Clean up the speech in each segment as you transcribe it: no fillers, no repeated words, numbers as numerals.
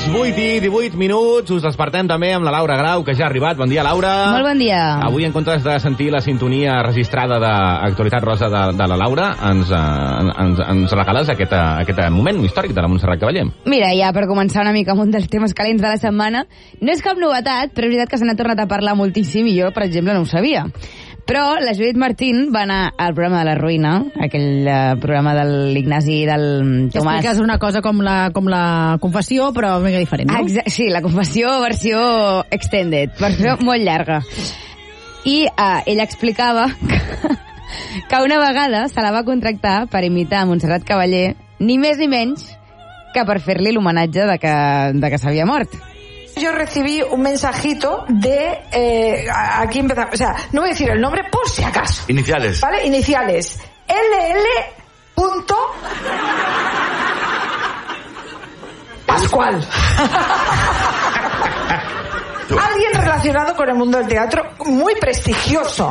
8:18, us despertem també amb la Laura Grau, que ja ha arribat. Bon dia, Laura. Molt bon dia. Avui, en comptes de sentir la sintonia registrada d'Actualitat Rosa de la Laura, ens regales aquest moment històric de la Montserrat Cavaller. Mira, ja per començar una mica amb un dels temes calents de la setmana, no és cap novetat, però és veritat que se n'ha tornat a parlar moltíssim i jo, per exemple, no ho sabia. Però la Judit Martín va anar al programa de la Ruïna, aquell programa de l'Ignasi i del Tomàs. Expliques una cosa com la confessió, però una mica diferent, no? Sí, la confessió versió extended, versió molt llarga. I ella explicava que una vegada se la va contractar per imitar a Montserrat Cavaller, ni més ni menys que per fer-li l'homenatge de que s'havia mort. Yo recibí un mensajito de... aquí empezamos... O sea, no voy a decir el nombre por si acaso. Iniciales. ¿Vale? Iniciales. LL. Pascual. Alguien relacionado con el mundo del teatro, muy prestigioso.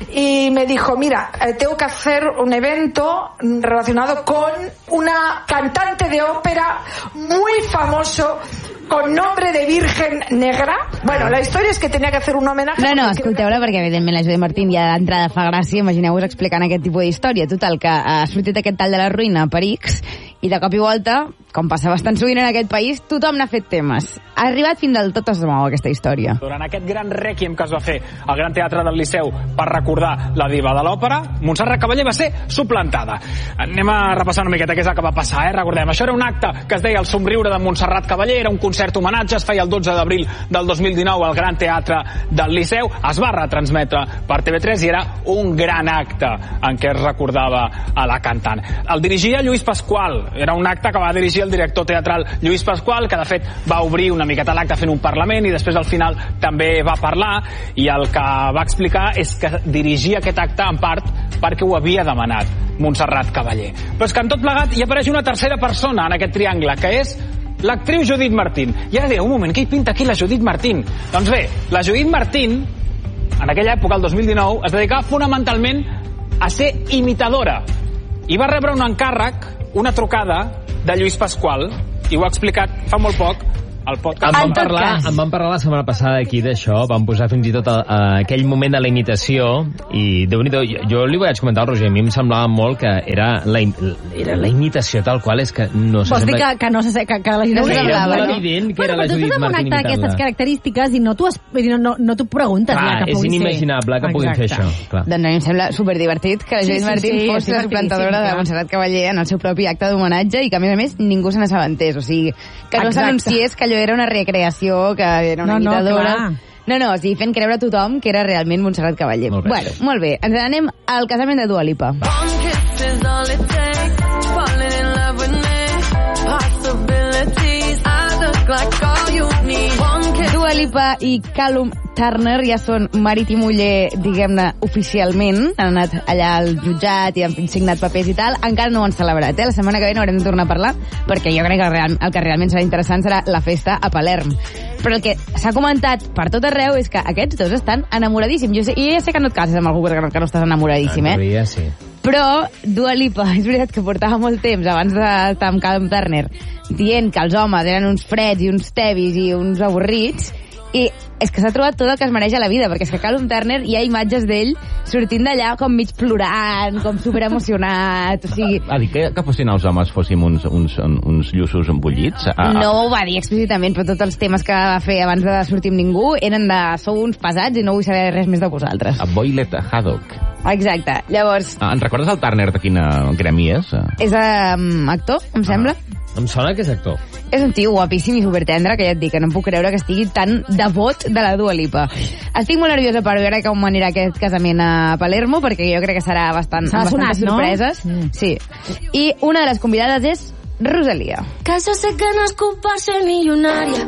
Y me dijo, mira, tengo que hacer un evento relacionado con una cantante de ópera muy famoso, con nombre de Virgen Negra. Bueno, la història és que tenia que fer un homenatge... No, escolteu-la, perquè evidentment la Judit Martín ja d'entrada fa gràcia. Imagineu-vos explicant aquest tipus d'història. Total, que ha sortit aquest tall de la Ruïna per X, i de cop i volta, com passa bastant sovint en aquest país, tothom n'ha fet temes. Ha arribat fins del tot es mou aquesta història. Durant aquest gran rèquiem que es va fer al Gran Teatre del Liceu per recordar la diva de l'òpera, Montserrat Cavaller va ser suplantada. Anem a repassar una miqueta què és el que va passar, Recordem, això era un acte que es deia El somriure de Montserrat Cavaller, era un concert homenatge, es feia el 12 d'abril del 2019 al Gran Teatre del Liceu, es va retransmetre per TV3 i era un gran acte en què es recordava a la cantant. El dirigia Lluís Pasqual, era un acte que va dirigir el director teatral Lluís Pasqual, que de fet va obrir una miqueta l'acte fent un parlament i després al final també va parlar, i el que va explicar és que dirigia aquest acte en part perquè ho havia demanat Montserrat Cavaller. Però és que en tot plegat hi apareix una tercera persona en aquest triangle, que és l'actriu Judit Martín. I ara direu, un moment, què hi pinta aquí la Judit Martín? Doncs bé, la Judit Martín, en aquella època, el 2019, es dedicava fonamentalment a ser imitadora. I va rebre un encàrrec, una trucada de Lluís Pasqual, i ho ha explicat fa molt poc al podcast. Em van parlar la setmana passada aquí d'això, vam posar fins i tot aquell moment de la imitació, i Déu-n'hi-do, jo li vaig comentar al Roger, a mi em semblava molt que era la imitació tal qual, és que no se Vols sembla... dir que no se que la gent No, no era semblava, molt no? evident que era la Judit Judit Martín Martín imitava d'aquestes característiques i no t'ho preguntes ja que és pugui ser. inimaginable que puguin fer això. Clar. Doncs a mi em sembla superdivertit que la Judit Martín fos la suplantadora de Montserrat Cavaller en el seu propi acte d'homenatge i que, a més, ningú se n'assabentés. O sigui, que no s'anunciés que allò era una recreació, que era una imitadora. No, o sigui, fent creure a tothom que era realment Montserrat Cavaller. Bueno, molt bé, ens anem al casament de Dua Lipa. Dua Lipa i Callum Turner ja són marit i muller, diguem-ne, oficialment. Han anat allà al jutjat i han signat papers i tal. Encara no ho han celebrat, La setmana que ve n'haurem de tornar a parlar, perquè jo crec que el que realment serà interessant serà la festa a Palerm. Però el que s'ha comentat per tot arreu és que aquests dos estan enamoradíssims. Jo ja sé que no et cases amb algú que no estàs enamoradíssim, En teoria, sí. Però Dua Lipa, és veritat que portava molt temps abans d'estar amb Callum Turner dient que els homes eren uns freds i uns tebis i uns avorrits, i és que s'ha trobat tot el que es mereix a la vida, perquè és que Callum Turner hi ha imatges d'ell sortint d'allà com mig plorant, com superemocionat, o sigui... Va dir que fossin els homes fóssim uns lluços embullits? No ho va dir explícitament, però tots els temes que va fer abans de sortir amb ningú eren de sou uns pesats i no vull saber res més de vosaltres. A Boylet Haddock. Exacte, llavors... En recordes el Turner de quin gremi és? És actor, em sembla. Em sona que és actor. És un tio guapíssim i supertendre, que ja et dic, que no em puc creure que estigui tan devot de la Dua Lipa. Estic molt nerviosa per veure com anirà aquest casament a Palermo, perquè jo crec que serà bastantes sorpreses. No? Sí. I una de les convidades és Rosalia. Que jo sé que no és culpa ser milionària.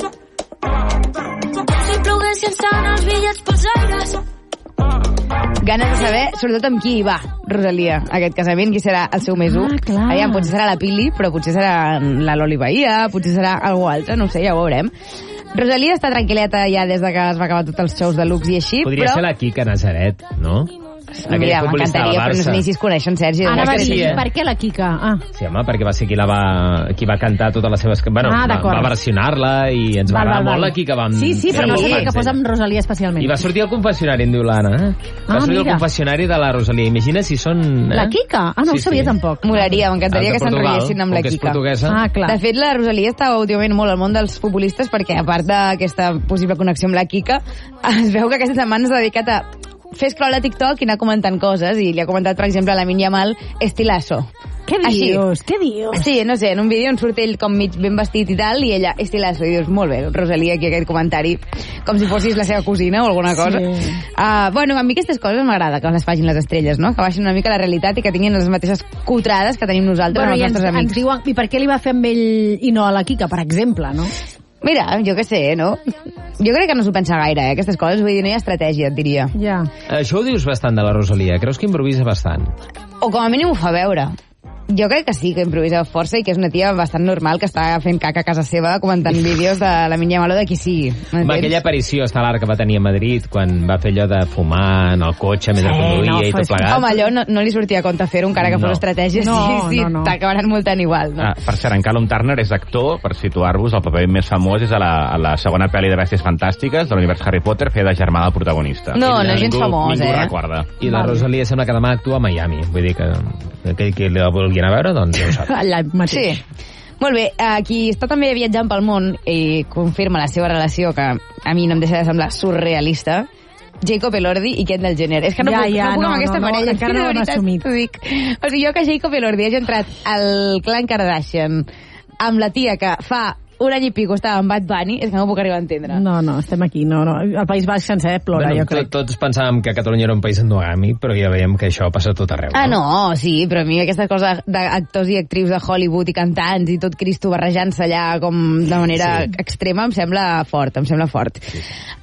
Si ploguessin tant els bitllets pels aires. Ganes de saber, sobretot amb qui hi va Rosalia, aquest casament, qui serà el seu més 1. Aviam, potser serà la Pili, però potser serà la Loli Bahia, potser serà algú altre, no ho sé, ja ho veurem. Rosalia està tranquil·leta ja des de que es va acabar tots els shows de looks i així, Podria ser la Quica Nazaret, no? Mira, m'encantaria, però no sé ni si es coneixen, Sergi. Ara va dir, sí, per què la Kika? Sí, home, perquè va ser qui va cantar totes les seves... Bueno, va versionar-la i ens va agradar molt la Kika. Sí, però no sabia que posa amb Rosalia especialment. I va sortir al confessionari, em diu l'Anna. Va sortir al confessionari de la Rosalia. Imagina si són... La Kika? No ho sabia tampoc. Molaria, m'encantaria que s'enrotllessin amb la Kika. Clar. De fet, la Rosalia estava últimament molt al món dels populistes perquè, a part d'aquesta possible connexió amb la Kika, es veu que aquesta setmana s'ha dedicat a fer scroll a TikTok i anar comentant coses, i li ha comentat, per exemple, a Lamine Yamal, estilazo. Què dius? Què dius? Sí, no sé, en un vídeo on surt ell com mig ben vestit i tal, i ella, estilazo, i dius, molt bé, Rosalia, aquí aquest comentari, com si fossis la seva cosina o alguna cosa. Sí. Bueno, a mi aquestes coses m'agrada que les facin les estrelles, no? Que baixin una mica la realitat i que tinguin les mateixes cutrades que tenim nosaltres, els nostres amics. Ens diuen, i per què li va fer amb ell i no a la Kika, per exemple, no? Mira, jo què sé, no? Jo crec que no s'ho pensa gaire, aquestes coses. Vull dir, no hi ha estratègia, et diria. Ja. Això ho dius bastant de la Rosalia. Creus que improvisa bastant? O com a mínim ho fa veure. Jo crec que sí, que improvisa força i que és una tia bastant normal que està fent caca a casa seva comentant vídeos de la Lamine Yamal o de qui sigui. Home, aquella aparició estel·lar que va tenir a Madrid quan va fer allò de fumar en el cotxe mentre conduïa i tot plegat. Home, allò no li sortia a compte fer-ho encara que fos estratègia. Sí, t'acabaran multant igual. No? Per cert, en Callum Turner és actor, per situar-vos, el paper més famós és a la segona pel·li de Bèsties Fantàstiques de l'univers Harry Potter, fer de germà del protagonista. No és gens famós, ningú recorda. I la Rosalia sembla que demà actua a Miami. Vull dir que la vulguin a veure, doncs ja ho sap. Allà mateix. Sí. Molt bé, qui està també viatjant pel món i confirma la seva relació, que a mi no em deixa de semblar surrealista, Jacob Elordi i Kendall Jenner. És que no puc amb aquesta parella. Encara no ho hem assumit. O sigui, jo que Jacob Elordi hagi entrat al clan Kardashian amb la tia que fa un any i pico estava amb Bad Bunny, és que no ho puc arribar a entendre. No, estem aquí. No. El País Basc sencer plora, jo crec. Tots pensàvem que Catalunya era un país endogàmi, però ja veiem que això passa tot arreu. No, sí, però a mi aquestes coses d'actors i actrius de Hollywood i cantants i tot Cristo barrejant-se allà com de manera extrema em sembla fort, Sí.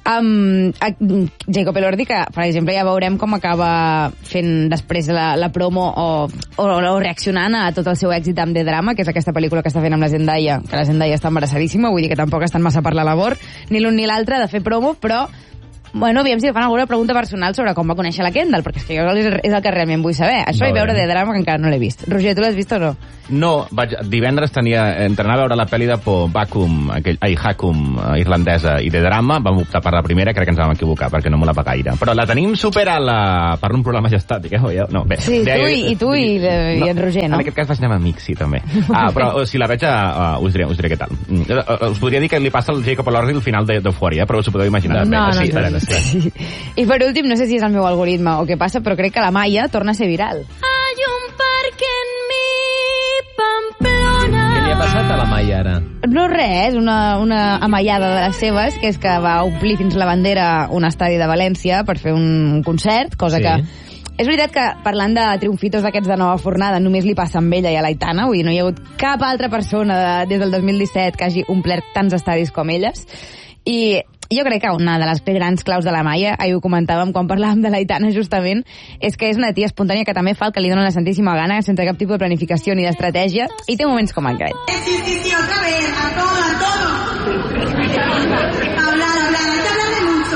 Jacob Elordi, que per exemple ja veurem com acaba fent després la promo o reaccionant a tot el seu èxit amb The Drama, que és aquesta pel·lícula que està fent amb la Zendaya, que la Zendaya està embarassadíssima, vull dir que tampoc estan massa per la labor, ni l'un ni l'altre, de fer promo, però bueno, aviam si fan alguna pregunta personal sobre com va conèixer la Kendall, perquè és que jo és el que realment vull saber. Això i veure The Drama, que encara no l'he vist. Roger, tu l'has vist o no? No, divendres entre anar a veure la pel·li de por Hakum irlandesa i The Drama, vam optar per la primera, crec que ens vam equivocar, perquè no m'ho la va gaire. Però la tenim per un programa gestàtic, No, bé. Sí, tu i en Roger, no? En aquest cas vaig anar amb amics, sí, també. Però si la veig, us diré què tal. Us podria dir que li passa al Jacob Elordi al final d'Eufòria, però us ho podeu imaginar. Sí. I per últim, no sé si és el meu algoritme o què passa, però crec que la Maia torna a ser viral. Hay un parque en mi Pamplona. Què li ha passat a la Maia ara? No res, una amaiada de les seves, que és que va omplir fins la bandera un estadi de València per fer un concert, cosa que... És veritat que, parlant de triomfitos d'aquests de nova fornada, només li passa amb ella i a l'Aitana, vull dir, no hi ha hagut cap altra persona des del 2017 que hagi omplert tants estadis com elles, i jo crec que una de les grans claus de la Maia, ahir ho comentàvem quan parlàvem de l'Aitana justament, és que és una tia espontània que també fa el que li dona la santíssima gana, sense cap tipus de planificació ni d'estratègia, i té moments com aquest. Sí, otra vez, a todo. Hablar, hablar de mucho.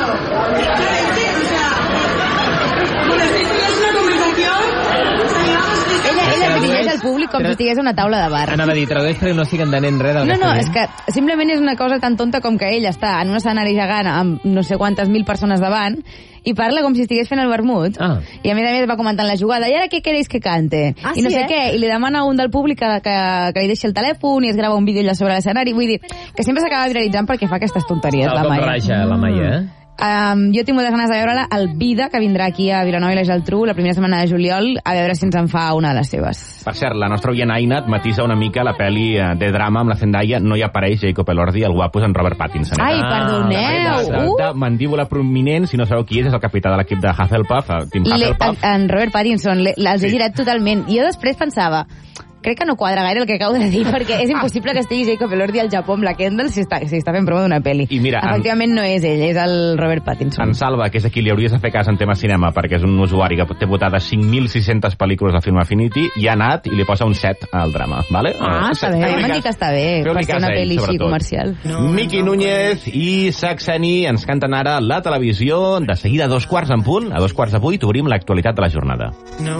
Ella dirigeix al públic com si estigués a una taula de bar. Anava a dir, tradueix perquè no estic entenent res del que No, és que simplement és una cosa tan tonta com que ella està en un escenari gegant amb no sé quantes mil persones davant i parla com si estigués fent el vermut. I a més va comentant la jugada. I ara què queréis que cante? I no sé què. I li demana a un del públic que li deixi el telèfon i es grava un vídeo allà sobre l'escenari. Vull dir que sempre s'acaba viralitzant perquè fa aquestes tonteries, la Maia. Raja, la Maia, jo tinc moltes ganes de veure-la al Vida, que vindrà aquí a Vilanova i la Geltrú la primera setmana de juliol, a veure si ens en fa una de les seves. Per cert, la nostra oient Ainat matisa una mica la pel·li de drama amb la Zendaya, no hi apareix Jacob Elordi, el guapo és en Robert Pattinson. Ai, perdoneu! De mandíbula prominent, si no sabeu qui és el capità de l'equip de Hufflepuff, Team Hufflepuff. En Robert Pattinson, els he girat totalment. Jo després pensava crec que no quadra gaire el que acabo de dir, perquè és impossible que estigui Jacob Elordi al Japó amb la Kendall si està fent promo d'una pel·li. I mira, efectivament no és ell, és el Robert Pattinson. En Salva, que és a qui li hauries de fer cas en tema cinema, perquè és un usuari que té votades 5.600 pel·lícules al Film Affinity, i ha anat i li posa un 7 al drama, vale? Està bé, m'han dit que està bé, per ser una pel·li així comercial. Miqui Núñez i Saxani ens canten ara la televisió. De seguida, a 2:15 en punt, a 2:15 obrim l'actualitat de la jornada.